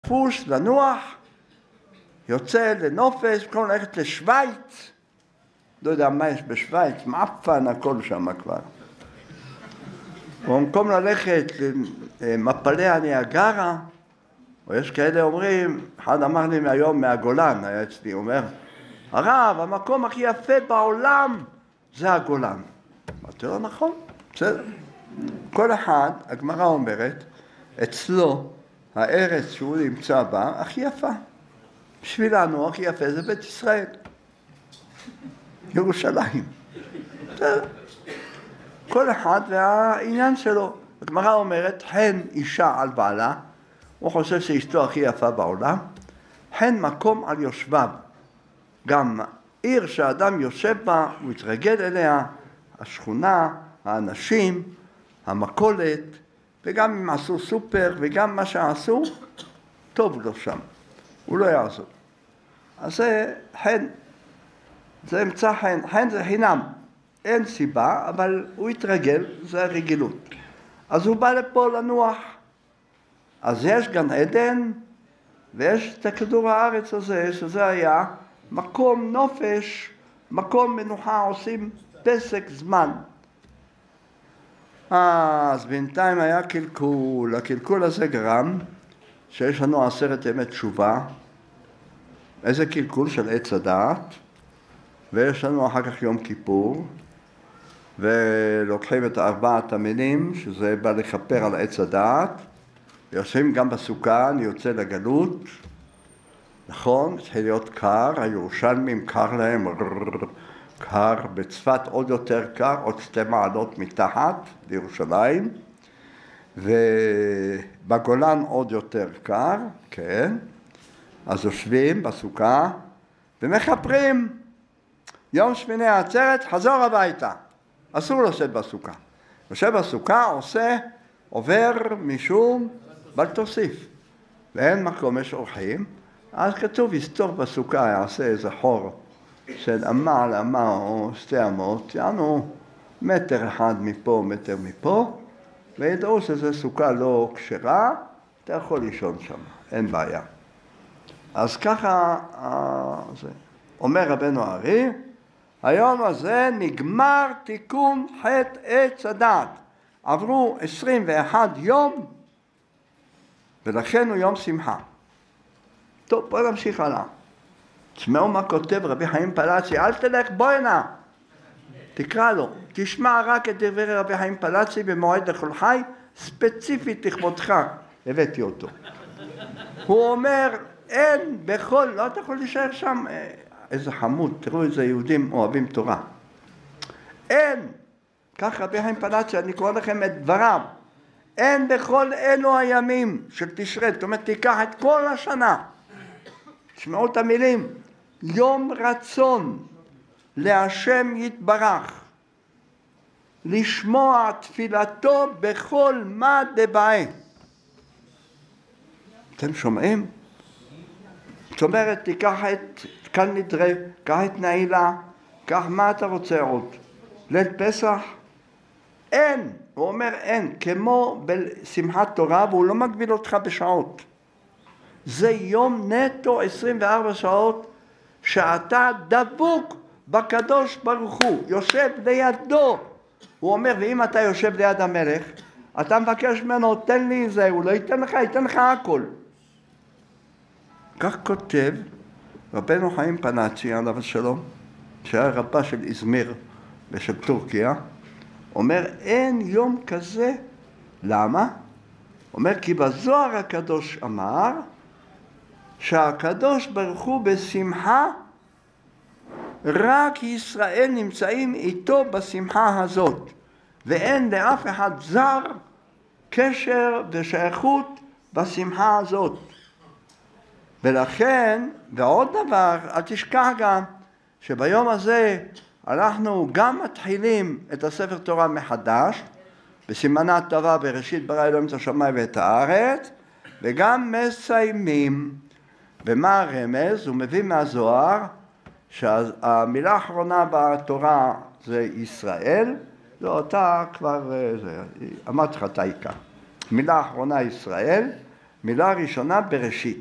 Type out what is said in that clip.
תפוס, לנוח, יוצא לנופש, במקום ללכת לשוויץ, לא יודע מה יש בשוויץ, מעפן הכל שם כבר. במקום ללכת למפלי הניאגרה, או יש כאלה אומרים, אחד אמר לי מהיום מהגולן, היה אצלי, אומר, הרב, המקום הכי יפה בעולם זה הגולן. אמרתי לו, נכון, בסדר. כל אחד, הגמרא אומרת, אצלו הארץ שהוא נמצא בה הכי יפה. בשבילנו הכי יפה זה בית ישראל. ירושלים. בסדר. כל אחד והעניין שלו. הגמרא אומרת, חן אישה על בעלה, הוא חושב שאשתו הכי יפה בעולם, חן מקום על יושביו. גם עיר שהאדם יושב בה, הוא יתרגל אליה, השכונה, האנשים, המכולת, וגם אם עשו סופר, וגם מה שעשו, טוב לו שם. הוא לא יעזור. אז זה חן. זה אמצע חן. חן זה חינם. אין סיבה, אבל הוא יתרגל, זה הרגילות. אז הוא בא לפה לנוח. אז יש גן עדן, ויש את הכדור הארץ הזה, שזה היה מקום נופש, מקום מנוחה, עושים פסק זמן. אז בינתיים היה קלקול. הקלקול הזה גרם שיש לנו 10 ימי תשובה. איזה קלקול של עץ הדעת. ויש לנו אחר כך יום כיפור. ולוקחים את 4 המינים, שזה בא לכפר על עץ הדעת. ויושבים גם בסוכה, אני יוצא לגלות. נכון, צריך להיות קר, הירושלמים קר להם, קר, בצפת עוד יותר קר, עוד 2 מעלות מתחת לירושלים, ובגולן עוד יותר קר, כן, אז יושבים בסוכה ומחפרים, יום שמיני העצרת, חזור הביתה, אסור לשבת בסוכה. יושב בסוכה, עובר משום בל תוסיף, ואין מקום, יש אורחים, אז כתוב, יסתור בסוכה, יעשה איזה חור של אמה על אמה או 2 אמות, יענו 1 מטר מפה, 1 מטר מפה, וידעו שזו סוכה לא כשרה, אתה יכול לישון שם, אין בעיה. אז ככה, אומר רבנו הארי, היום הזה נגמר תיקון חטא עץ הדעת. עברו 21 יום, ולכן הוא יום שמחה. טוב, בואו נמשיך הלאה. תשמעו מה כותב רבי חיים פלאצי, אל תלך, בוא הנה. תקרא לו, תשמע רק את דברי רבי חיים פלאצי במועד לכל חי, ספציפית לכבודך, הבאתי אותו. הוא אומר, אין בכל, לא אתה יכול להישאר שם, איזה חמוד, תראו איזה יהודים אוהבים תורה. אין, כך רבי חיים פלאצי, אני קורא לכם את דבריו, אין בכל אלו הימים של תשרי, זאת אומרת תיקח את כל השנה, תשמעו את המילים, יום רצון להשם יתברך, לשמוע תפילתו בכל מה דבעי. אתם שומעים? זאת אומרת, תיקח את קל נדרי, קח את נעילה, קח מה אתה רוצה עוד? ליל פסח? אין, הוא אומר אין, כמו בשמחת תורה, והוא לא מגביל אותך בשעות. זה יום נטו 24 שעות, שאתה דבוק בקדוש ברוך הוא, יושב לידו. הוא אומר, ואם אתה יושב ליד המלך, אתה מבקש ממנו, תן לי זה, הוא לא ייתן לך, ייתן לך הכל. כך כותב רבנו חיים פלאצי, עליו השלום, שהיה רבה של איזמיר ושל טורקיה, אומר, אין יום כזה. למה? אומר, כי בזוהר הקדוש אמר, שהקדוש ברוך הוא בשמחה, רק ישראל נמצאים איתו בשמחה הזאת, ואין לאף אחד זר קשר ושייכות בשמחה הזאת. ולכן, ועוד דבר, אל תשכח גם, שביום הזה אנחנו גם מתחילים את הספר תורה מחדש, בסימנה טובה בראשית ברא אלוהים את השמיים ואת הארץ, וגם מסיימים. ומה הרמז? הוא מביא מהזוהר שהמילה האחרונה בתורה זה ישראל, לא, אתה כבר, אמרתי לך את העיקר. מילה האחרונה ישראל, מילה ראשונה בראשית.